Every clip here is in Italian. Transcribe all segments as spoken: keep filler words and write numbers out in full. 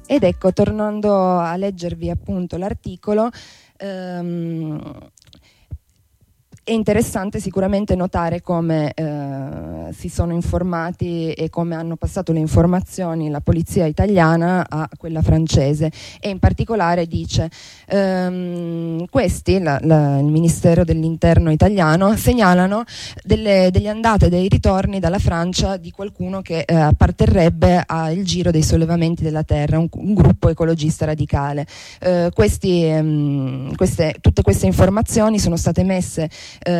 ed ecco, tornando a leggervi appunto l'articolo, ehm, è interessante sicuramente notare come eh, si sono informati e come hanno passato le informazioni la polizia italiana a quella francese, e in particolare dice ehm, questi, la, la, il Ministero dell'Interno italiano, segnalano delle, degli andate e dei ritorni dalla Francia di qualcuno che eh, apparterrebbe al Giro dei Sollevamenti della Terra, un, un gruppo ecologista radicale. Eh, questi, ehm, queste, tutte queste informazioni sono state messe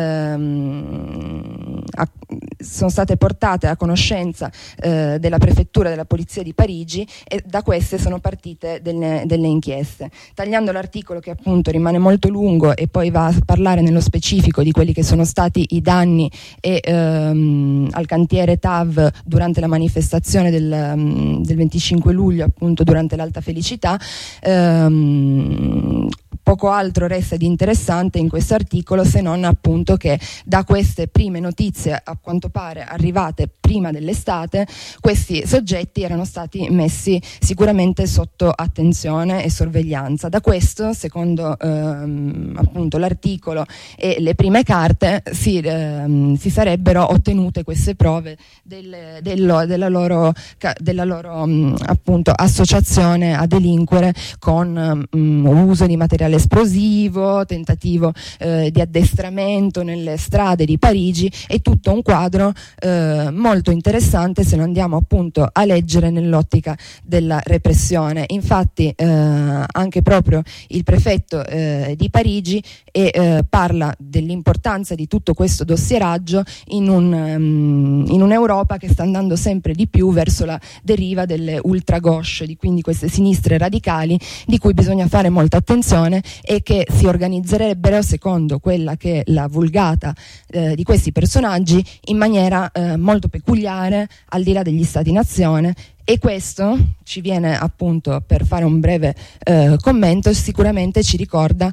Ehm, a, sono state portate a conoscenza eh, della prefettura della polizia di Parigi, e da queste sono partite delle, delle inchieste. Tagliando l'articolo, che appunto rimane molto lungo e poi va a parlare nello specifico di quelli che sono stati i danni e, ehm, al cantiere T A V durante la manifestazione del, um, del venticinque luglio, appunto durante l'Alta Felicità, ehm, poco altro resta di interessante in questo articolo, se non appunto che da queste prime notizie, a quanto pare arrivate prima dell'estate, questi soggetti erano stati messi sicuramente sotto attenzione e sorveglianza. Da questo, secondo ehm, appunto l'articolo e le prime carte, si, ehm, si sarebbero ottenute queste prove del, dello, della loro, della loro mh, appunto associazione a delinquere con mh, uso di materiale esplosivo, tentativo eh, di addestramento nelle strade di Parigi, e tutto un quadro eh, molto interessante se lo andiamo appunto a leggere nell'ottica della repressione. Infatti eh, anche proprio il prefetto eh, di Parigi e, eh, parla dell'importanza di tutto questo dossieraggio in, un, um, in un'Europa che sta andando sempre di più verso la deriva delle ultra gauche, di quindi queste sinistre radicali di cui bisogna fare molta attenzione, e che si organizzerebbero, secondo quella che è la vulgata eh, di questi personaggi, in maniera eh, molto peculiare, al di là degli stati-nazione. E questo ci viene appunto, per fare un breve eh, commento, sicuramente ci ricorda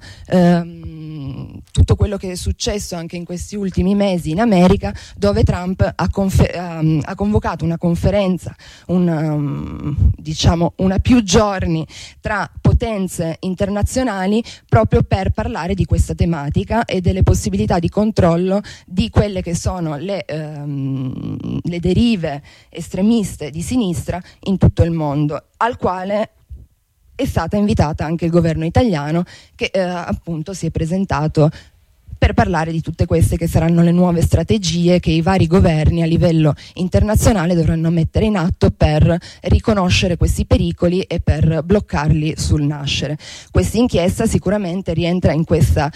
ehm, tutto quello che è successo anche in questi ultimi mesi in America, dove Trump ha, confer- um, ha convocato una conferenza, una, um, diciamo una più giorni tra potenze internazionali, proprio per parlare di questa tematica e delle possibilità di controllo di quelle che sono le, um, le derive estremiste di sinistra in tutto il mondo, al quale è stata invitata anche il governo italiano, che eh, appunto si è presentato per parlare di tutte queste che saranno le nuove strategie che i vari governi a livello internazionale dovranno mettere in atto per riconoscere questi pericoli e per bloccarli sul nascere. Questa inchiesta sicuramente rientra in questa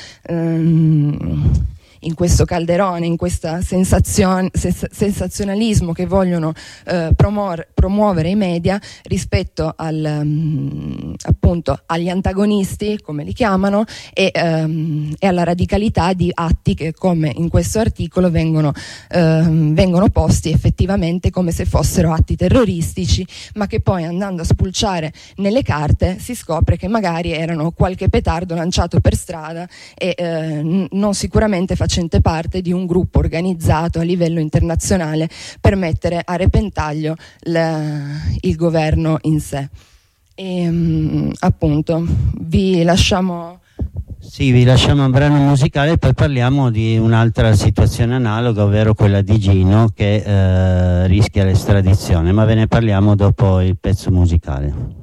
um, in questo calderone, in questa sensazione, sens- sensazionalismo che vogliono eh, promor- promuovere i media rispetto al, um, appunto agli antagonisti, come li chiamano, e, um, e alla radicalità di atti che, come in questo articolo, vengono, um, vengono posti effettivamente come se fossero atti terroristici, ma che poi, andando a spulciare nelle carte, si scopre che magari erano qualche petardo lanciato per strada e eh, n- non sicuramente facente parte di un gruppo organizzato a livello internazionale per mettere a repentaglio le, il governo in sé. E um, appunto vi lasciamo Sì, vi lasciamo un brano musicale e poi parliamo di un'altra situazione analoga, ovvero quella di Gino, che eh, rischia l'estradizione, ma ve ne parliamo dopo il pezzo musicale.